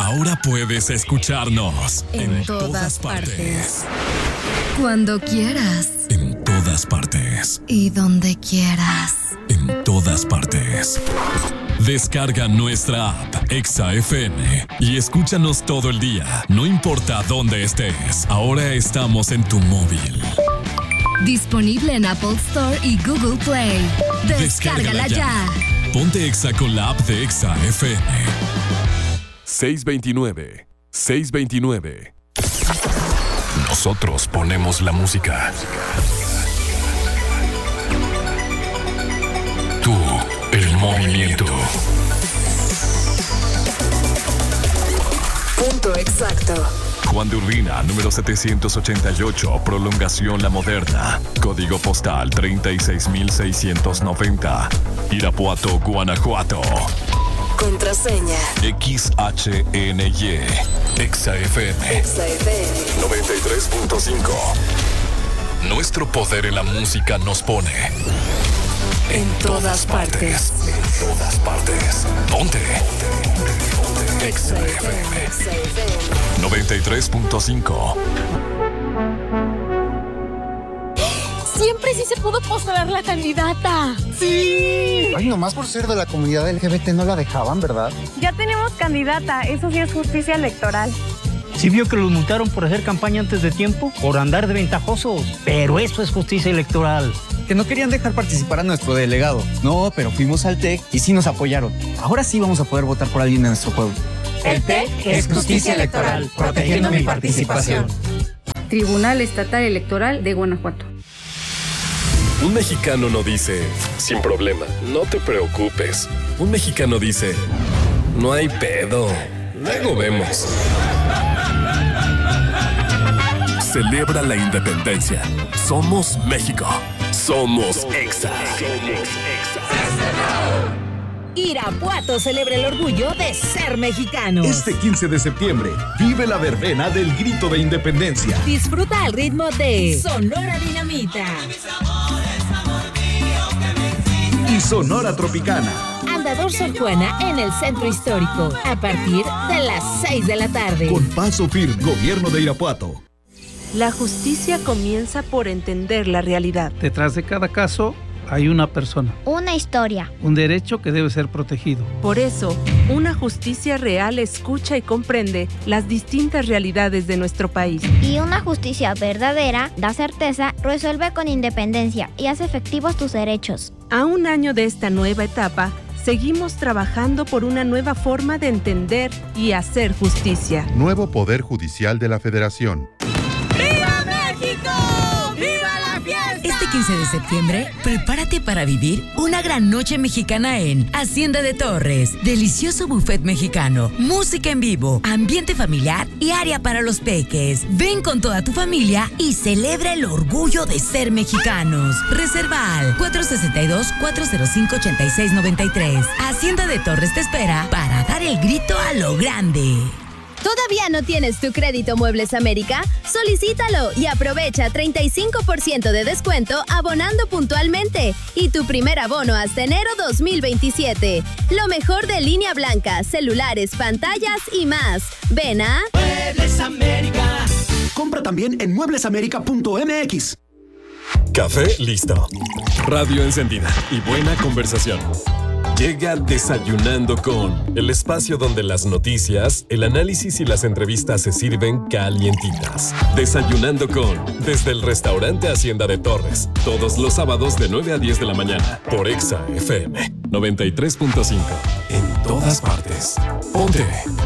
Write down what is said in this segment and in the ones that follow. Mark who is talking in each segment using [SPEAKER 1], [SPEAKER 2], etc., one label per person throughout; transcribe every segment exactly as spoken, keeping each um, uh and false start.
[SPEAKER 1] Ahora puedes escucharnos
[SPEAKER 2] en,
[SPEAKER 1] en
[SPEAKER 2] todas,
[SPEAKER 1] todas partes.
[SPEAKER 2] partes. Cuando quieras.
[SPEAKER 1] En todas partes.
[SPEAKER 2] Y donde quieras.
[SPEAKER 1] En todas partes. Descarga nuestra app Exa F M y escúchanos todo el día, no importa dónde estés. Ahora estamos en tu móvil.
[SPEAKER 2] Disponible en Apple Store y Google Play. Descárgala, Descárgala ya.
[SPEAKER 1] ya. Ponte Exa con la app de Exa F M. seis veintinueve. seis veintinueve. Nosotros ponemos la música. Tú, el movimiento.
[SPEAKER 2] Punto exacto.
[SPEAKER 1] Juan de Urbina, número setecientos ochenta y ocho, Prolongación La Moderna. Código postal treinta y seis mil seiscientos noventa. Irapuato, Guanajuato.
[SPEAKER 2] Contraseña
[SPEAKER 1] X H N Y. Exa F M.
[SPEAKER 2] Exa F M
[SPEAKER 1] noventa y tres punto cinco. Nuestro poder en la música nos pone
[SPEAKER 2] en, en todas, todas partes.
[SPEAKER 1] partes. En todas partes. Ponte. Exa F M noventa y tres punto cinco.
[SPEAKER 3] Siempre sí se pudo postular la candidata. ¡Sí!
[SPEAKER 4] Ay, nomás por ser de la comunidad L G B T no la dejaban, ¿verdad?
[SPEAKER 5] Ya tenemos candidata, eso sí es justicia electoral.
[SPEAKER 6] Sí vio que los multaron por hacer campaña antes de tiempo, por andar de ventajosos. Pero eso es justicia electoral.
[SPEAKER 4] Que no querían dejar participar a nuestro delegado. No, pero fuimos al T E C y sí nos apoyaron. Ahora sí vamos a poder votar por alguien de nuestro pueblo.
[SPEAKER 3] El T E C es justicia electoral, protegiendo mi participación.
[SPEAKER 5] Tribunal Estatal Electoral de Guanajuato.
[SPEAKER 1] Un mexicano no dice, sin problema, no te preocupes. Un mexicano dice, no hay pedo, luego vemos. Celebra la independencia. Somos México. Somos Exa.
[SPEAKER 7] Irapuato celebra el orgullo de ser mexicano.
[SPEAKER 8] Este quince de septiembre, vive la verbena del Grito de Independencia.
[SPEAKER 7] Disfruta al ritmo de Sonora Dinamita
[SPEAKER 8] y Sonora Tropicana.
[SPEAKER 7] Andador Sor Juana en el Centro Histórico, a partir de las seis de la tarde.
[SPEAKER 8] Con paso firme, Gobierno de Irapuato.
[SPEAKER 9] La justicia comienza por entender la realidad.
[SPEAKER 10] Detrás de cada caso hay una persona.
[SPEAKER 11] Una historia.
[SPEAKER 10] Un derecho que debe ser protegido.
[SPEAKER 9] Por eso, una justicia real escucha y comprende las distintas realidades de nuestro país.
[SPEAKER 11] Y una justicia verdadera da certeza, resuelve con independencia y hace efectivos tus derechos.
[SPEAKER 9] A un año de esta nueva etapa, seguimos trabajando por una nueva forma de entender y hacer justicia.
[SPEAKER 12] Nuevo Poder Judicial de la Federación.
[SPEAKER 7] ¡Viva México! ¡Viva la fiesta!
[SPEAKER 13] Este quince de septiembre, prepárate para vivir una gran noche mexicana en Hacienda de Torres. Delicioso buffet mexicano, música en vivo, ambiente familiar y área para los peques. Ven con toda tu familia y celebra el orgullo de ser mexicanos. Reserva al cuatro seis dos, cuatro cero cinco, ocho seis nueve tres. Hacienda de Torres te espera para dar el grito a lo grande.
[SPEAKER 14] ¿Todavía no tienes tu crédito Muebles América? Solicítalo y aprovecha treinta y cinco por ciento de descuento abonando puntualmente y tu primer abono hasta enero dos mil veintisiete. Lo mejor de línea blanca, celulares, pantallas y más. Ven a
[SPEAKER 15] Muebles América. Compra también en muebles américa punto m x.
[SPEAKER 1] Café listo. Radio encendida y buena conversación. Llega Desayunando con, el espacio donde las noticias, el análisis y las entrevistas se sirven calientitas. Desayunando con, desde el restaurante Hacienda de Torres, todos los sábados de nueve a diez de la mañana, por Exa F M noventa y tres punto cinco. En todas partes. Ponte.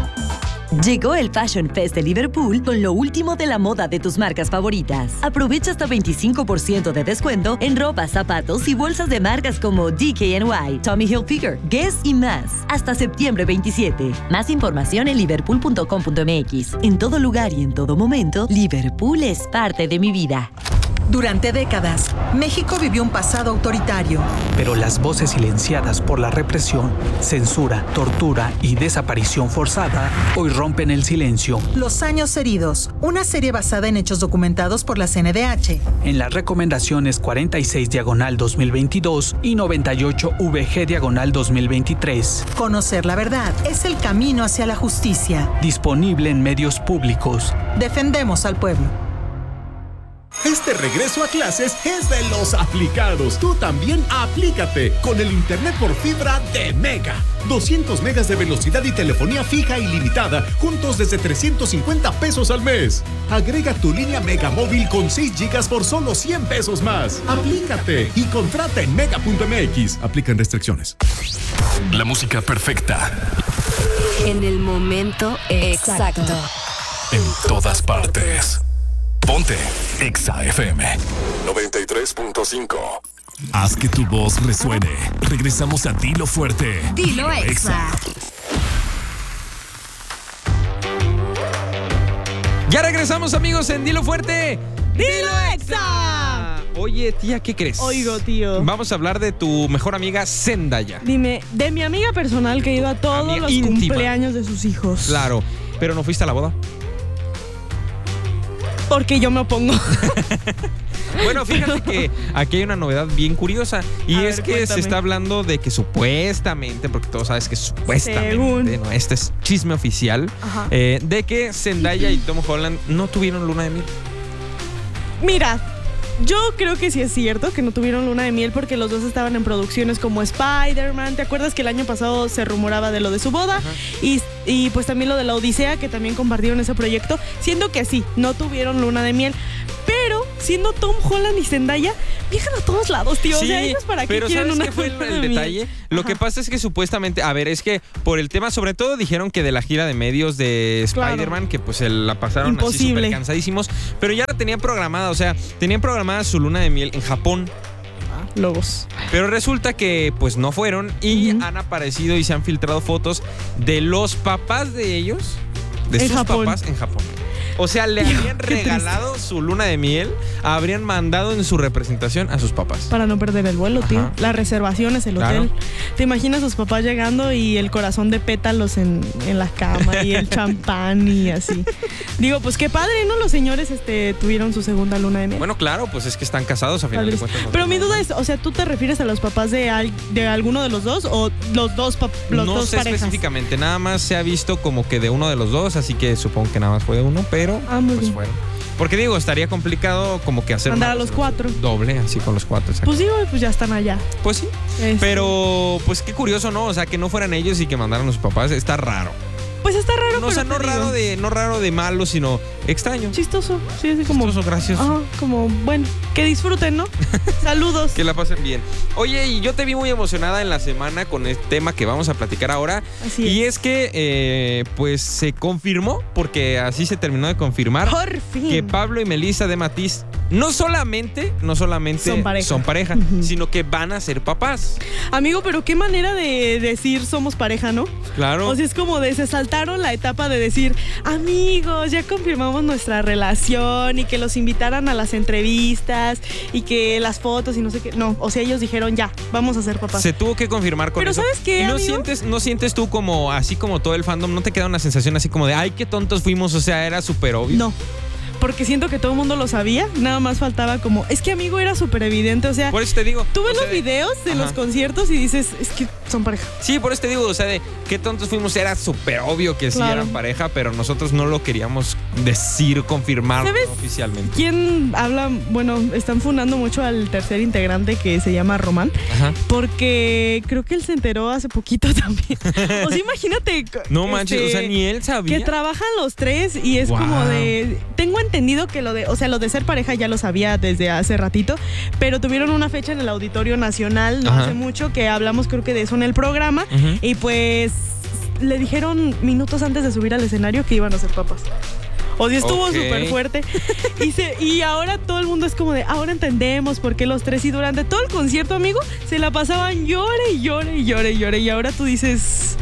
[SPEAKER 16] Llegó el Fashion Fest de Liverpool con lo último de la moda de tus marcas favoritas. Aprovecha hasta veinticinco por ciento de descuento en ropa, zapatos y bolsas de marcas como D K N Y, Tommy Hilfiger, Guess y más. Hasta septiembre veintisiete. Más información en liverpool punto com punto m x. En todo lugar y en todo momento, Liverpool es parte de mi vida.
[SPEAKER 17] Durante décadas, México vivió un pasado autoritario.
[SPEAKER 10] Pero las voces silenciadas por la represión, censura, tortura y desaparición forzada hoy rompen el silencio.
[SPEAKER 17] Los años heridos, una serie basada en hechos documentados por la C N D H.
[SPEAKER 10] En las recomendaciones cuarenta y seis diagonal dos mil veintidós y noventa y ocho V G diagonal dos mil veintitrés.
[SPEAKER 17] Conocer la verdad es el camino hacia la justicia.
[SPEAKER 10] Disponible en medios públicos.
[SPEAKER 17] Defendemos al pueblo.
[SPEAKER 8] Este regreso a clases es de los aplicados. Tú también aplícate con el internet por fibra de Mega. doscientos megas de velocidad y telefonía fija ilimitada, juntos desde trescientos cincuenta pesos al mes. Agrega tu línea Mega móvil con seis gigas por solo cien pesos más. Aplícate y contrata en mega punto m x. Aplican restricciones.
[SPEAKER 1] La música perfecta.
[SPEAKER 2] En el momento exacto.
[SPEAKER 1] En todas partes. Ponte Exa F M noventa y tres punto cinco. Haz que tu voz resuene. Regresamos a Dilo Fuerte.
[SPEAKER 2] Dilo Exa.
[SPEAKER 18] Ya regresamos, amigos, en Dilo Fuerte.
[SPEAKER 3] ¡Dilo Exa!
[SPEAKER 18] Oye, tía, ¿qué crees?
[SPEAKER 3] Oigo, tío.
[SPEAKER 18] Vamos a hablar de tu mejor amiga Zendaya.
[SPEAKER 3] Dime, de mi amiga personal que ha ido a todos
[SPEAKER 18] amiga
[SPEAKER 3] los
[SPEAKER 18] íntima.
[SPEAKER 3] cumpleaños de sus hijos.
[SPEAKER 18] Claro, pero ¿no fuiste a la boda?
[SPEAKER 3] Porque yo me opongo.
[SPEAKER 18] Bueno, fíjate que aquí hay una novedad bien curiosa. Y
[SPEAKER 3] A
[SPEAKER 18] es
[SPEAKER 3] ver,
[SPEAKER 18] que
[SPEAKER 3] cuéntame.
[SPEAKER 18] se está hablando de que supuestamente, porque todos sabes que supuestamente,
[SPEAKER 3] Según.
[SPEAKER 18] ¿no? Este es chisme oficial, eh, de que Zendaya y Tom Holland no tuvieron luna de miel.
[SPEAKER 3] Mira, yo creo que sí es cierto que no tuvieron luna de miel porque los dos estaban en producciones como Spider-Man. ¿Te acuerdas que el año pasado se rumoraba de lo de su boda? Y, y pues también lo de la Odisea, que también compartieron ese proyecto, siendo que sí, no tuvieron luna de miel. Pero siendo Tom Holland y Zendaya, viajan a todos lados, tío.
[SPEAKER 18] Sí,
[SPEAKER 3] o sea, ellos para qué
[SPEAKER 18] pero
[SPEAKER 3] quieren
[SPEAKER 18] ¿sabes
[SPEAKER 3] una
[SPEAKER 18] qué fue el,
[SPEAKER 3] luna
[SPEAKER 18] el
[SPEAKER 3] de miel?
[SPEAKER 18] detalle? Lo que pasa es que supuestamente, a ver, es que por el tema, sobre todo dijeron que de la gira de medios de
[SPEAKER 3] Claro.
[SPEAKER 18] Spider-Man, que pues el- la pasaron así
[SPEAKER 3] Imposible.
[SPEAKER 18] súper cansadísimos, pero ya la tenían programada, o sea, tenían programada su luna de miel en Japón.
[SPEAKER 3] Lobos.
[SPEAKER 18] Pero resulta que pues no fueron y han aparecido y se han filtrado fotos de los papás de ellos, de
[SPEAKER 3] En
[SPEAKER 18] sus
[SPEAKER 3] Japón.
[SPEAKER 18] papás en Japón. O sea, le habrían
[SPEAKER 3] qué
[SPEAKER 18] regalado su luna de miel, habrían mandado en su representación a sus papás.
[SPEAKER 3] Para no perder el vuelo, tío.
[SPEAKER 18] Ajá.
[SPEAKER 3] Las reservaciones, el
[SPEAKER 18] Claro.
[SPEAKER 3] hotel. ¿Te imaginas a sus papás llegando y el corazón de pétalos en, en la cama y el champán y así? Digo, pues qué padre, ¿no? Los señores este, tuvieron su segunda luna de miel.
[SPEAKER 18] Bueno, claro, pues es que están casados a final de
[SPEAKER 3] Padres.
[SPEAKER 18] cuentas.
[SPEAKER 3] Pero mi duda es, o sea, ¿tú te refieres a los papás de, al- de alguno de los dos o los dos, pap- los
[SPEAKER 18] no
[SPEAKER 3] dos
[SPEAKER 18] sé
[SPEAKER 3] parejas?
[SPEAKER 18] específicamente, nada más se ha visto como que de uno de los dos, así que supongo que nada más fue de uno, pero
[SPEAKER 3] Ah, muy
[SPEAKER 18] pues
[SPEAKER 3] bien.
[SPEAKER 18] fueron. Porque digo, estaría complicado como que hacer
[SPEAKER 3] Mandar
[SPEAKER 18] una
[SPEAKER 3] a los cuatro.
[SPEAKER 18] doble, así con los cuatro, exacto.
[SPEAKER 3] Pues digo, pues ya están allá.
[SPEAKER 18] Pues sí.
[SPEAKER 3] Este,
[SPEAKER 18] Pero, pues qué curioso, ¿no? O sea, que no fueran ellos y que mandaran a sus papás, está raro.
[SPEAKER 3] Pues está raro,
[SPEAKER 18] No,
[SPEAKER 3] pero
[SPEAKER 18] o sea,
[SPEAKER 3] te
[SPEAKER 18] no
[SPEAKER 3] digo,
[SPEAKER 18] raro de, no raro de malo, sino extraño.
[SPEAKER 3] chistoso, sí, así como...
[SPEAKER 18] Chistoso, gracioso.
[SPEAKER 3] Ajá, como, bueno, que disfruten, ¿no? Saludos.
[SPEAKER 18] Que la pasen bien. Oye, y yo te vi muy emocionada en la semana con el tema que vamos a platicar ahora.
[SPEAKER 3] Así
[SPEAKER 18] y
[SPEAKER 3] es.
[SPEAKER 18] es que, eh, pues, se confirmó, porque así se terminó de confirmar,
[SPEAKER 3] Por fin.
[SPEAKER 18] que Pablo y Melissa de Matiz no solamente, no solamente
[SPEAKER 3] Son pareja.
[SPEAKER 18] son pareja,
[SPEAKER 3] Ujú.
[SPEAKER 18] sino que van a ser papás.
[SPEAKER 3] Amigo, pero qué manera de decir somos pareja, ¿no?
[SPEAKER 18] Claro.
[SPEAKER 3] O sea, es como de se saltaron la etapa de decir, amigos, ya confirmamos nuestra relación y que los invitaran a las entrevistas y que las fotos y no sé qué. No, o sea, ellos dijeron ya, vamos a ser papás.
[SPEAKER 18] Se tuvo que confirmar con
[SPEAKER 3] Pero
[SPEAKER 18] eso.
[SPEAKER 3] ¿sabes qué,
[SPEAKER 18] ¿Y no
[SPEAKER 3] amigo?
[SPEAKER 18] sientes, no sientes tú como, así como todo el fandom, no te queda una sensación así como de, ay, qué tontos fuimos? O sea, era súper obvio.
[SPEAKER 3] No. Porque siento que todo el mundo lo sabía, nada más faltaba como, es que amigo era súper evidente, o sea,
[SPEAKER 18] Por eso te digo.
[SPEAKER 3] tú ves
[SPEAKER 18] o sea,
[SPEAKER 3] los videos de
[SPEAKER 18] ajá.
[SPEAKER 3] los conciertos y dices, es que son pareja.
[SPEAKER 18] Sí, por eso te digo, o sea, de qué tontos fuimos, era súper obvio que sí
[SPEAKER 3] Claro.
[SPEAKER 18] eran pareja, pero nosotros no lo queríamos decir, confirmar
[SPEAKER 3] ¿Sabes?
[SPEAKER 18] oficialmente.
[SPEAKER 3] ¿Quién habla? Bueno, están fundando mucho al tercer integrante que se llama Román,
[SPEAKER 18] Ajá.
[SPEAKER 3] porque creo que él se enteró hace poquito también. O sea, imagínate.
[SPEAKER 18] No manches,
[SPEAKER 3] este,
[SPEAKER 18] o sea, ni él sabía.
[SPEAKER 3] Que trabajan los tres y es
[SPEAKER 18] Wow.
[SPEAKER 3] como de... Tengo entendido que lo de... O sea, lo de ser pareja ya lo sabía desde hace ratito, pero tuvieron una fecha en el Auditorio Nacional no
[SPEAKER 18] Ajá.
[SPEAKER 3] hace mucho, que hablamos creo que de eso en el programa,
[SPEAKER 18] Ujú.
[SPEAKER 3] y pues le dijeron minutos antes de subir al escenario que iban a ser papás. O sea, estuvo
[SPEAKER 18] Ok.
[SPEAKER 3] súper fuerte. Y, se, y ahora todo el mundo es como de, ahora entendemos por qué los tres, y durante todo el concierto, amigo, se la pasaban llore y llore y llore y llore. Y ahora tú dices,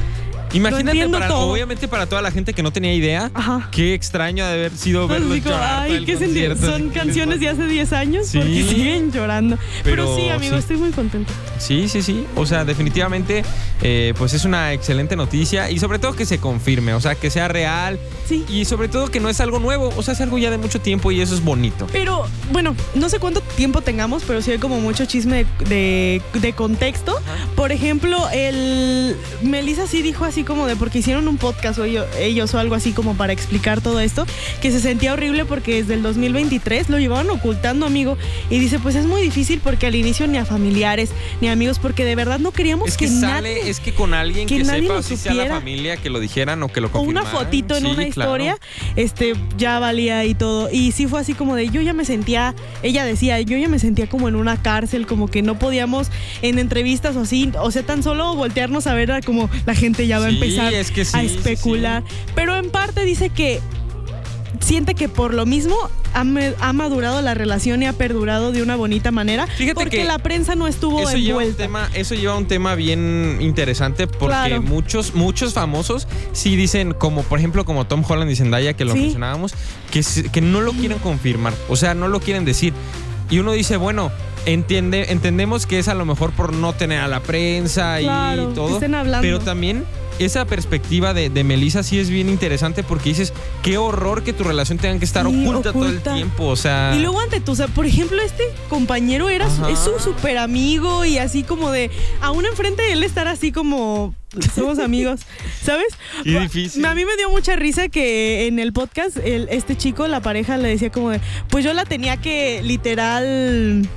[SPEAKER 18] Imagínate, para, obviamente para toda la gente que no tenía idea, Ajá. qué extraño de haber sido verlos
[SPEAKER 3] digo,
[SPEAKER 18] llorar.
[SPEAKER 3] Ay, ¿qué sentido? Son canciones de hace diez años
[SPEAKER 18] sí,
[SPEAKER 3] porque siguen llorando. Pero, Pero sí, amigo,
[SPEAKER 18] sí.
[SPEAKER 3] estoy muy contenta.
[SPEAKER 18] Sí, sí, sí. O sea, definitivamente, eh, pues es una excelente noticia y sobre todo que se confirme, o sea, que sea real.
[SPEAKER 3] Sí.
[SPEAKER 18] Y sobre todo que no es algo nuevo, o sea, es algo ya de mucho tiempo y eso es bonito.
[SPEAKER 3] Pero, bueno, no sé cuánto tiempo tengamos, pero sí hay como mucho chisme de, de, de contexto. Ajá. Por ejemplo, el Melissa sí dijo así como de, porque hicieron un podcast o ellos, ellos o algo así como para explicar todo esto, que se sentía horrible porque desde el dos mil veintitrés lo llevaban ocultando, amigo. Y dice, pues es muy difícil porque al inicio ni a familiares, ni a amigos, porque de verdad no queríamos
[SPEAKER 18] es que,
[SPEAKER 3] que
[SPEAKER 18] sale,
[SPEAKER 3] nadie...
[SPEAKER 18] Es que con alguien que, que sepa, o si sea la
[SPEAKER 3] supiera.
[SPEAKER 18] familia, que lo dijeran o que lo confirmaran.
[SPEAKER 3] O una fotito en
[SPEAKER 18] sí,
[SPEAKER 3] una historia,
[SPEAKER 18] claro.
[SPEAKER 3] este, ya valía y todo. Y sí fue así como de, yo ya me sentía, ella decía, yo ya me sentía como en una cárcel, como que no podíamos en entrevistas o así, o sea, tan solo voltearnos a ver como la gente ya va a
[SPEAKER 18] sí,
[SPEAKER 3] empezar
[SPEAKER 18] es que sí,
[SPEAKER 3] a especular.
[SPEAKER 18] Sí, sí.
[SPEAKER 3] Pero en parte dice que siente que por lo mismo ha, me, ha madurado la relación y ha perdurado de una bonita manera.
[SPEAKER 18] Fíjate
[SPEAKER 3] porque
[SPEAKER 18] que
[SPEAKER 3] la prensa no estuvo
[SPEAKER 18] eso
[SPEAKER 3] envuelta.
[SPEAKER 18] Lleva un tema, eso lleva un tema bien interesante porque
[SPEAKER 3] claro.
[SPEAKER 18] muchos, muchos famosos sí dicen, como por ejemplo como Tom Holland y Zendaya, que lo
[SPEAKER 3] ¿Sí?
[SPEAKER 18] mencionábamos, que, que no lo quieren confirmar, o sea, no lo quieren decir. Y uno dice, bueno, entiende, entendemos que es a lo mejor por no tener a la prensa
[SPEAKER 3] claro,
[SPEAKER 18] y todo,
[SPEAKER 3] que estén hablando.
[SPEAKER 18] Pero también esa perspectiva de, de Melissa sí es bien interesante porque dices, qué horror que tu relación tenga que estar
[SPEAKER 3] sí,
[SPEAKER 18] oculta, oculta todo el tiempo, o sea...
[SPEAKER 3] Y luego ante tú, o sea, por ejemplo, este compañero era su, es su súper amigo y así como de, aún enfrente de él estar así como... Somos amigos, ¿sabes?
[SPEAKER 18] Qué difícil.
[SPEAKER 3] A mí me dio mucha risa que en el podcast el, este chico, la pareja, le decía como de, pues yo la tenía que literal...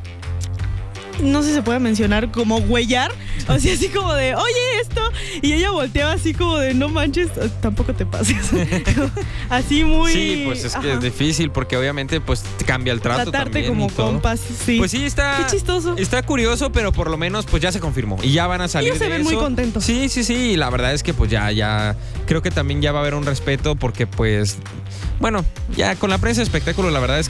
[SPEAKER 3] No sé si se puede mencionar como huellar, o sea, así como de, oye, esto, y ella volteaba así como de, no manches, tampoco te pases. Así muy...
[SPEAKER 18] Sí, pues es que
[SPEAKER 3] ajá.
[SPEAKER 18] es difícil porque obviamente pues cambia el trato
[SPEAKER 3] Tratarte
[SPEAKER 18] también
[SPEAKER 3] como
[SPEAKER 18] y todo.
[SPEAKER 3] compas, sí.
[SPEAKER 18] Pues sí, está...
[SPEAKER 3] Qué chistoso.
[SPEAKER 18] Está curioso, pero por lo menos pues ya se confirmó y ya van a salir
[SPEAKER 3] Ellos se
[SPEAKER 18] de
[SPEAKER 3] ven
[SPEAKER 18] eso.
[SPEAKER 3] muy contentos.
[SPEAKER 18] Sí, sí, sí, y la verdad es que pues ya, ya, creo que también ya va a haber un respeto porque pues, bueno, ya con la prensa de espectáculo la verdad es que